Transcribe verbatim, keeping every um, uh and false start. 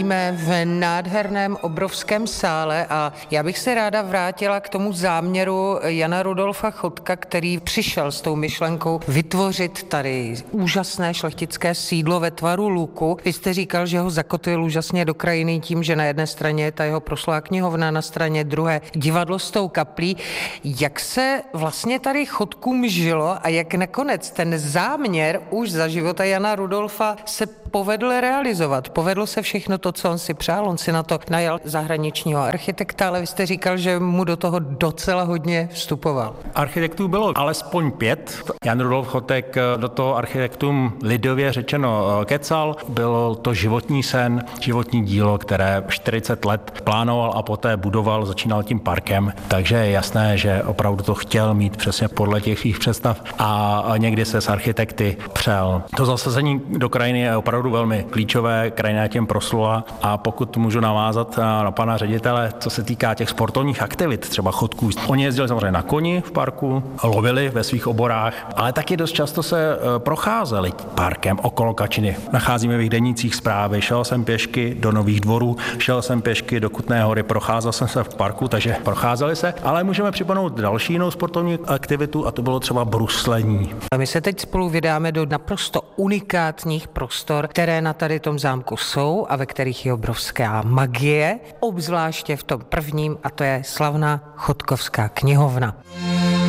Jsme v nádherném obrovském sále a já bych se ráda vrátila k tomu záměru Jana Rudolfa Chotka, který přišel s tou myšlenkou vytvořit tady úžasné šlechtické sídlo ve tvaru luku. Vy jste říkal, že ho zakotvil úžasně do krajiny tím, že na jedné straně je ta jeho proslulá knihovna, na straně druhé divadlo s tou kaplí. Jak se vlastně tady Chotkům žilo a jak nakonec ten záměr už za života Jana Rudolfa se povedl realizovat? Povedlo se všechno to, co on si přál, on si na to najal zahraničního architekta, ale vy jste říkal, že mu do toho docela hodně vstupoval. Architektů bylo alespoň pět. Jan Rudolf Chotek do toho architektum lidově řečeno kecal. Byl to životní sen, životní dílo, které čtyřicet let plánoval a poté budoval, začínal tím parkem, takže je jasné, že opravdu to chtěl mít přesně podle těch svých představ a někdy se s architekty přel. To zasazení do krajiny je opravdu velmi klíčové, krajina je tím proslula a pokud můžu navázat na pana ředitele, co se týká těch sportovních aktivit, třeba chodků. Oni jezdili samozřejmě na koni v parku, lovili ve svých oborách, ale taky dost často se procházeli parkem okolo Kačiny. Nacházíme v jejich denících zprávy, šel jsem pěšky do Nových Dvorů, šel jsem pěšky do Kutné Hory, procházel jsem se v parku, takže procházeli se, ale můžeme připomenout další jinou sportovní aktivitu a to bylo třeba bruslení. A my se teď spolu vydáme do naprosto unikátních prostor, které na tady tom zámku jsou a ve kterých je obrovská magie, obzvláště v tom prvním, a to je slavná Chotkovská knihovna.